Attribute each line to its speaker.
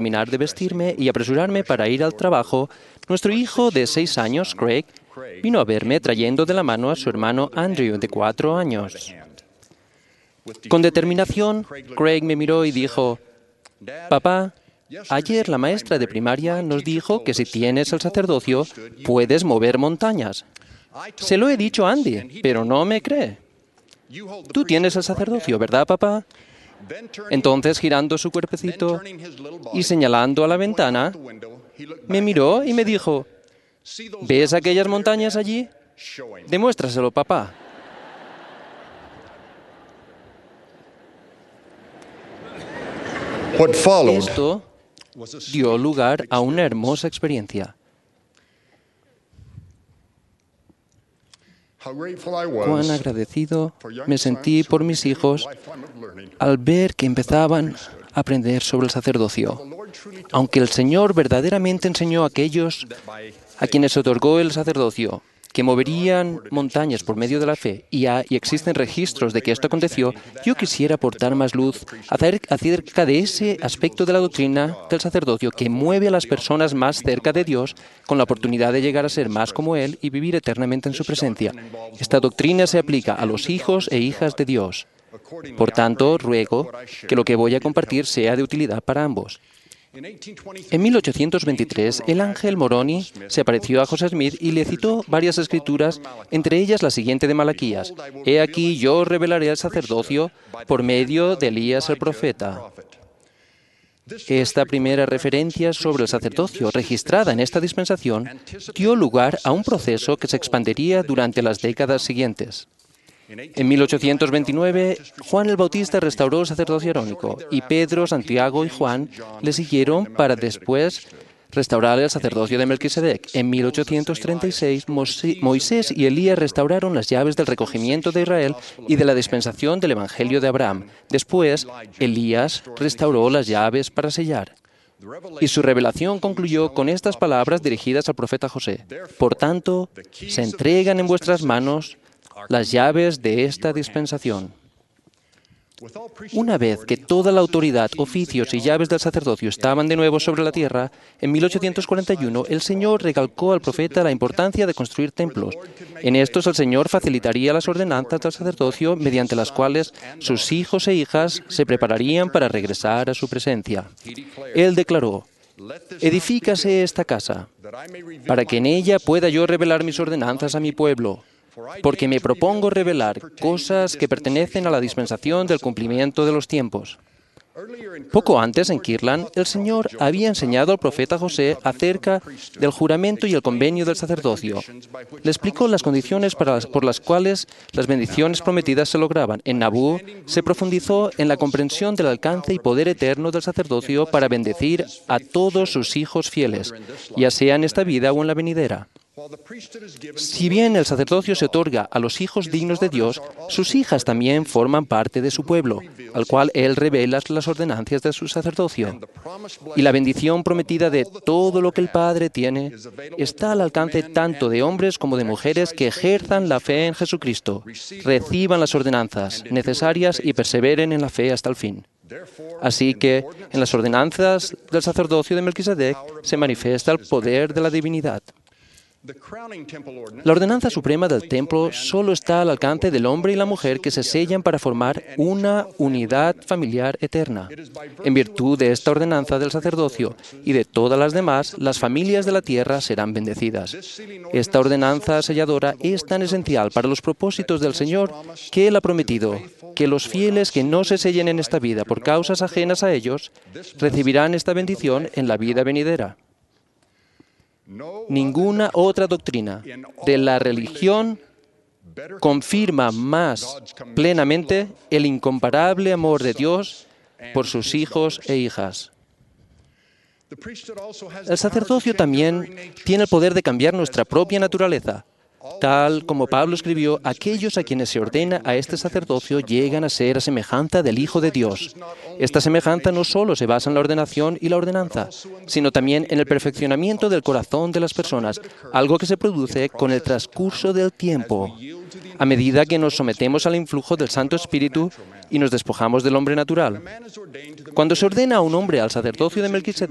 Speaker 1: terminar de vestirme y apresurarme para ir al trabajo, nuestro hijo de 6 años, Craig, vino a verme trayendo de la mano a su hermano Andrew, de 4 años. Con determinación, Craig me miró y dijo: «Papá, ayer la maestra de primaria nos dijo que si tienes el sacerdocio, puedes mover montañas. Se lo he dicho a Andy, pero no me cree. Tú tienes el sacerdocio, ¿verdad, papá?» Entonces, girando su cuerpecito y señalando a la ventana, me miró y me dijo: «¿Ves aquellas montañas allí? Demuéstraselo, papá». Esto dio lugar a una hermosa experiencia. Cuán agradecido me sentí por mis hijos al ver que empezaban a aprender sobre el sacerdocio. Aunque el Señor verdaderamente enseñó a aquellos a quienes otorgó el sacerdocio que moverían montañas por medio de la fe, y existen registros de que esto aconteció, yo quisiera aportar más luz acerca de ese aspecto de la doctrina del sacerdocio que mueve a las personas más cerca de Dios con la oportunidad de llegar a ser más como Él y vivir eternamente en su presencia. Esta doctrina se aplica a los hijos e hijas de Dios. Por tanto, ruego que lo que voy a compartir sea de utilidad para ambos. En 1823, el ángel Moroni se apareció a José Smith y le citó varias escrituras, entre ellas la siguiente de Malaquías: «He aquí yo revelaré el sacerdocio por medio de Elías el profeta». Esta primera referencia sobre el sacerdocio registrada en esta dispensación dio lugar a un proceso que se expandiría durante las décadas siguientes. En 1829, Juan el Bautista restauró el sacerdocio arónico y Pedro, Santiago y Juan le siguieron para después restaurar el sacerdocio de Melquisedec. En 1836, Moisés y Elías restauraron las llaves del recogimiento de Israel y de la dispensación del Evangelio de Abraham. Después, Elías restauró las llaves para sellar. Y su revelación concluyó con estas palabras dirigidas al profeta José: «Por tanto, se entregan en vuestras manos las llaves de esta dispensación». Una vez que toda la autoridad, oficios y llaves del sacerdocio estaban de nuevo sobre la tierra, en 1841 el Señor recalcó al profeta la importancia de construir templos. En estos el Señor facilitaría las ordenanzas del sacerdocio mediante las cuales sus hijos e hijas se prepararían para regresar a su presencia. Él declaró: «Edifícase esta casa, para que en ella pueda yo revelar mis ordenanzas a mi pueblo, porque me propongo revelar cosas que pertenecen a la dispensación del cumplimiento de los tiempos». Poco antes, en Kirtland, el Señor había enseñado al profeta José acerca del juramento y el convenio del sacerdocio. Le explicó las condiciones por las cuales las bendiciones prometidas se lograban. En Nahú se profundizó en la comprensión del alcance y poder eterno del sacerdocio para bendecir a todos sus hijos fieles, ya sea en esta vida o en la venidera. Si bien el sacerdocio se otorga a los hijos dignos de Dios, sus hijas también forman parte de su pueblo, al cual Él revela las ordenanzas de su sacerdocio. Y la bendición prometida de todo lo que el Padre tiene está al alcance tanto de hombres como de mujeres que ejerzan la fe en Jesucristo, reciban las ordenanzas necesarias y perseveren en la fe hasta el fin. Así que, en las ordenanzas del sacerdocio de Melquisedec se manifiesta el poder de la divinidad. La ordenanza suprema del templo solo está al alcance del hombre y la mujer que se sellan para formar una unidad familiar eterna. En virtud de esta ordenanza del sacerdocio y de todas las demás, las familias de la tierra serán bendecidas. Esta ordenanza selladora es tan esencial para los propósitos del Señor que Él ha prometido que los fieles que no se sellen en esta vida por causas ajenas a ellos recibirán esta bendición en la vida venidera. Ninguna otra doctrina de la religión confirma más plenamente el incomparable amor de Dios por sus hijos e hijas. El sacerdocio también tiene el poder de cambiar nuestra propia naturaleza. Tal como Pablo escribió, aquellos a quienes se ordena a este sacerdocio llegan a ser a semejanza del Hijo de Dios. Esta semejanza no solo se basa en la ordenación y la ordenanza, sino también en el perfeccionamiento del corazón de las personas, algo que se produce con el transcurso del tiempo. A medida que nos sometemos al influjo del Santo Espíritu y nos despojamos del hombre natural. Cuando se ordena a un hombre al sacerdocio de Melquisedec,